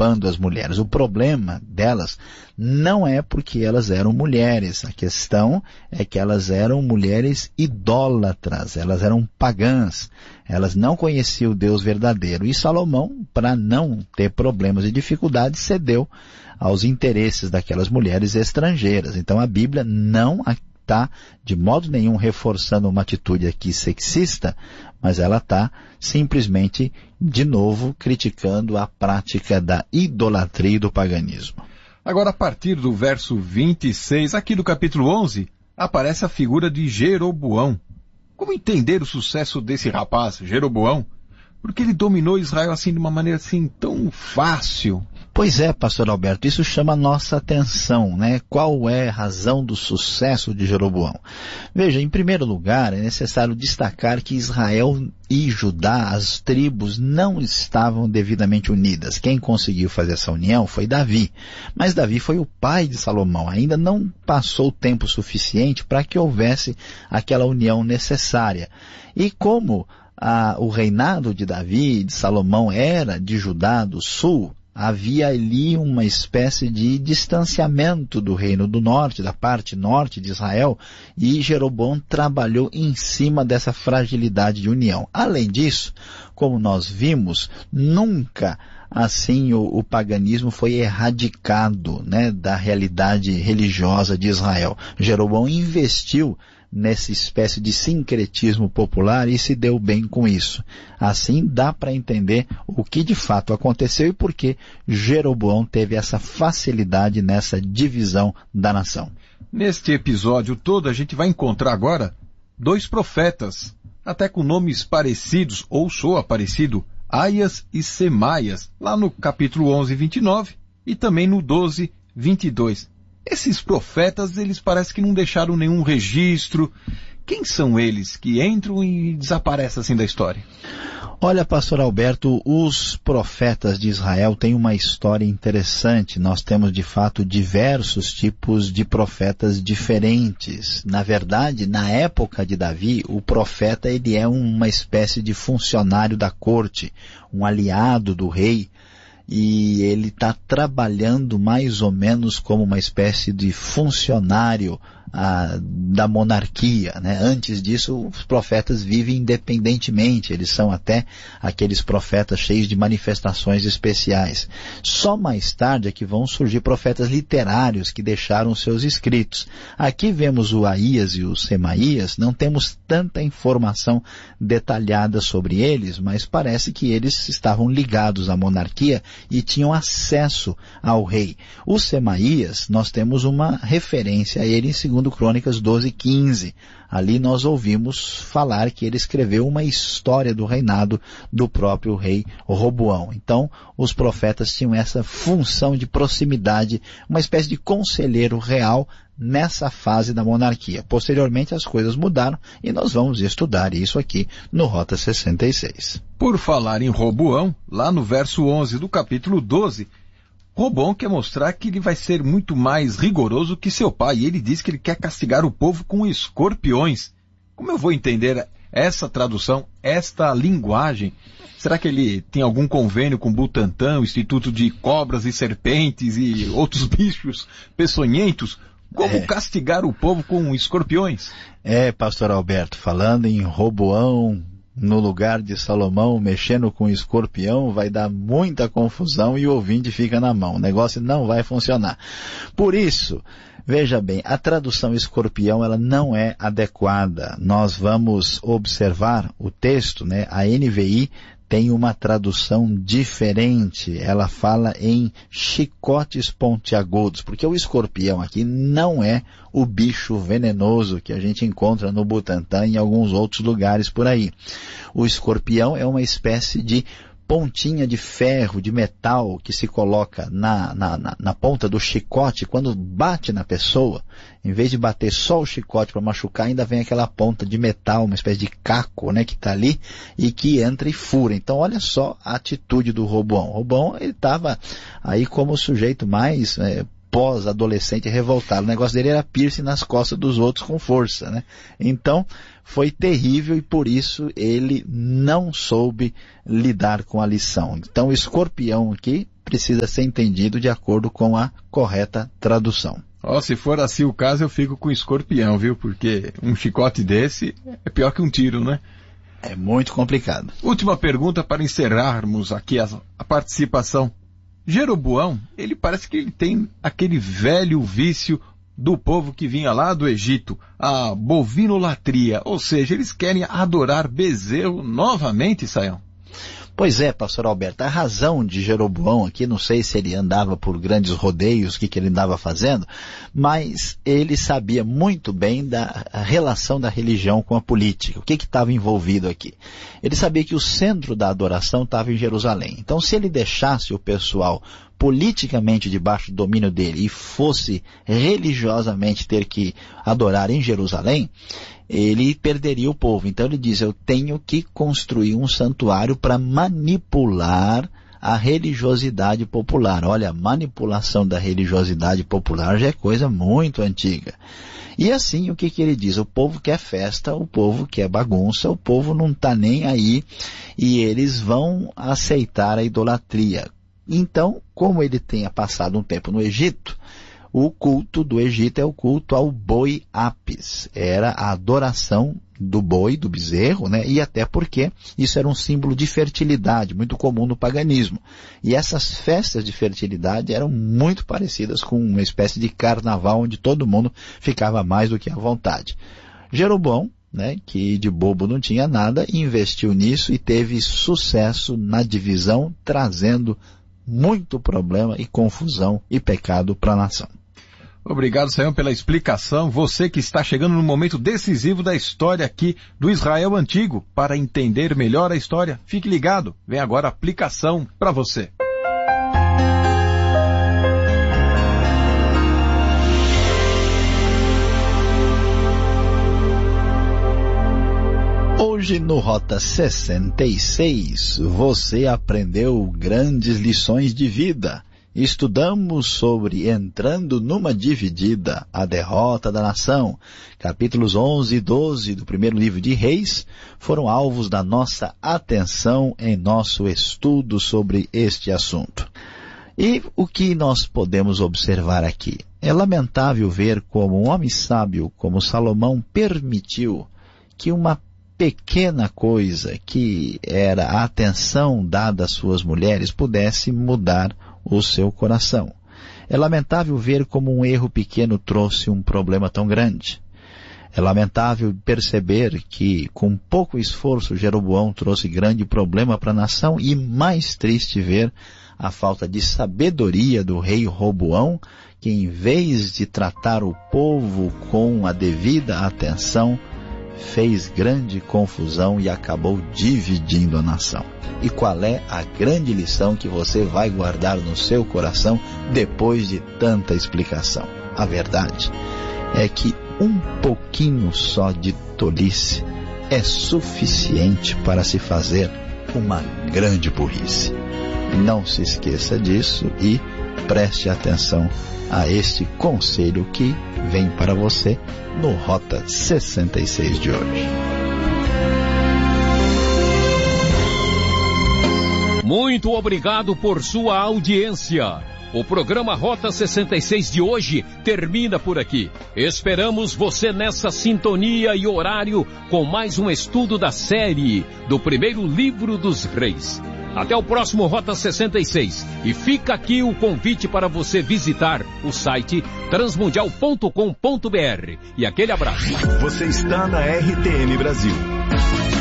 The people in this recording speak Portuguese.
usurpando as mulheres. O problema delas não é porque elas eram mulheres. A questão é que elas eram mulheres idólatras, elas eram pagãs. Elas não conheciam o Deus verdadeiro. E Salomão, para não ter problemas e dificuldades, cedeu aos interesses daquelas mulheres estrangeiras. Então a Bíblia não está de modo nenhum reforçando uma atitude aqui sexista, mas ela está simplesmente, de novo, criticando a prática da idolatria e do paganismo. Agora, a partir do verso 26, aqui do capítulo 11, aparece a figura de Jeroboão. Como entender o sucesso desse rapaz, Jeroboão? Porque ele dominou Israel assim de uma maneira assim tão fácil. Pois é, pastor Alberto, isso chama a nossa atenção, né? Qual é a razão do sucesso de Jeroboão? Veja, em primeiro lugar, é necessário destacar que Israel e Judá, as tribos, não estavam devidamente unidas. Quem conseguiu fazer essa união foi Davi. Mas Davi foi o pai de Salomão. Ainda não passou tempo suficiente para que houvesse aquela união necessária. E como o reinado de Davi e de Salomão era de Judá do sul, havia ali uma espécie de distanciamento do reino do norte, da parte norte de Israel, e Jeroboão trabalhou em cima dessa fragilidade de união. Além disso, como nós vimos, nunca assim o paganismo foi erradicado, né, da realidade religiosa de Israel. Jeroboão investiu nessa espécie de sincretismo popular e se deu bem com isso. Assim dá para entender o que de fato aconteceu e por que Jeroboão teve essa facilidade nessa divisão da nação. Neste episódio todo a gente vai encontrar agora 2 profetas, até com nomes parecidos ou soa parecido, Aias e Semaias, lá no capítulo 11, 29 e também no 12, 22. Esses profetas, eles parecem que não deixaram nenhum registro. Quem são eles que entram e desaparecem assim da história? Olha, pastor Alberto, os profetas de Israel têm uma história interessante. Nós temos, de fato, diversos tipos de profetas diferentes. Na verdade, na época de Davi, o profeta ele é uma espécie de funcionário da corte, um aliado do rei. E ele está trabalhando mais ou menos como uma espécie de funcionário da monarquia, né? Antes disso, os profetas vivem independentemente, eles são até aqueles profetas cheios de manifestações especiais. Só mais tarde é que vão surgir profetas literários que deixaram seus escritos. Aqui vemos o Aias e o Semaías, não temos tanta informação detalhada sobre eles, mas parece que eles estavam ligados à monarquia e tinham acesso ao rei. O Semaías, nós temos uma referência a ele em 2 Crônicas 12, 15. Ali nós ouvimos falar que ele escreveu uma história do reinado do próprio rei Roboão. Então, os profetas tinham essa função de proximidade, uma espécie de conselheiro real nessa fase da monarquia. Posteriormente, as coisas mudaram e nós vamos estudar isso aqui no Rota 66. Por falar em Roboão, lá no verso 11 do capítulo 12, Roboão quer mostrar que ele vai ser muito mais rigoroso que seu pai, e ele diz que ele quer castigar o povo com escorpiões. Como eu vou entender essa tradução, esta linguagem? Será que ele tem algum convênio com o Butantan, o Instituto de Cobras e Serpentes e outros bichos peçonhentos? Como castigar o povo com escorpiões? Pastor Alberto, falando em Roboão no lugar de Salomão mexendo com escorpião, vai dar muita confusão e o ouvinte fica na mão. O negócio não vai funcionar. Por isso, veja bem, a tradução escorpião ela não é adequada. Nós vamos observar o texto, né? A NVI tem uma tradução diferente. Ela fala em chicotes pontiagudos, porque o escorpião aqui não é o bicho venenoso que a gente encontra no Butantã e em alguns outros lugares por aí. O escorpião é uma espécie de pontinha de ferro, de metal, que se coloca na ponta do chicote. Quando bate na pessoa, em vez de bater só o chicote para machucar, ainda vem aquela ponta de metal, uma espécie de caco, né, que está ali e que entra e fura. Então olha só a atitude do Roboão. O Roboão, ele estava aí como o sujeito mais rapaz adolescente revoltado. O negócio dele era piercing nas costas dos outros com força, né? Então, foi terrível e por isso ele não soube lidar com a lição. Então, o escorpião aqui precisa ser entendido de acordo com a correta tradução. Se for assim o caso, eu fico com escorpião, viu? Porque um chicote desse é pior que um tiro, né? É muito complicado. Última pergunta para encerrarmos aqui a participação. Jeroboão, ele parece que ele tem aquele velho vício do povo que vinha lá do Egito, a bovinolatria, ou seja, eles querem adorar bezerro novamente, Sayão. Pois é, pastor Alberto, a razão de Jeroboão aqui, não sei se ele andava por grandes rodeios, o que ele andava fazendo, mas ele sabia muito bem da relação da religião com a política, o que estava envolvido aqui. Ele sabia que o centro da adoração estava em Jerusalém. Então, se ele deixasse o pessoal politicamente debaixo do domínio dele e fosse religiosamente ter que adorar em Jerusalém, ele perderia o povo. Então ele diz, eu tenho que construir um santuário para manipular a religiosidade popular. Olha, a manipulação da religiosidade popular já é coisa muito antiga. E assim, o que ele diz? O povo quer festa, o povo quer bagunça, o povo não está nem aí e eles vão aceitar a idolatria. Então, como ele tenha passado um tempo no Egito, o culto do Egito é o culto ao boi Apis. Era a adoração do boi, do bezerro, né? E até porque isso era um símbolo de fertilidade, muito comum no paganismo. E essas festas de fertilidade eram muito parecidas com uma espécie de carnaval onde todo mundo ficava mais do que à vontade. Jeroboão, né, que de bobo não tinha nada, investiu nisso e teve sucesso na divisão, trazendo muito problema e confusão e pecado para a nação. Obrigado, Sayão, pela explicação. Você que está chegando no momento decisivo da história aqui do Israel Antigo. Para entender melhor a história, fique ligado. Vem agora a aplicação para você. Hoje no Rota 66, você aprendeu grandes lições de vida. Estudamos sobre Entrando numa Dividida, a derrota da nação. Capítulos 11 e 12 do primeiro livro de Reis foram alvos da nossa atenção em nosso estudo sobre este assunto. E o que nós podemos observar aqui? É lamentável ver como um homem sábio como Salomão permitiu que uma pequena coisa que era a atenção dada às suas mulheres pudesse mudar o seu coração. É lamentável ver como um erro pequeno trouxe um problema tão grande. É lamentável perceber que, com pouco esforço, Jeroboão trouxe grande problema para a nação e mais triste ver a falta de sabedoria do rei Roboão, que em vez de tratar o povo com a devida atenção, fez grande confusão e acabou dividindo a nação. E qual é a grande lição que você vai guardar no seu coração depois de tanta explicação? A verdade é que um pouquinho só de tolice é suficiente para se fazer uma grande burrice. Não se esqueça disso e preste atenção a este conselho que vem para você no Rota 66 de hoje. Muito obrigado por sua audiência. O programa Rota 66 de hoje termina por aqui. Esperamos você nessa sintonia e horário com mais um estudo da série do primeiro livro dos Reis. Até o próximo Rota 66. E fica aqui o convite para você visitar o site transmundial.com.br. E aquele abraço. Você está na RTM Brasil.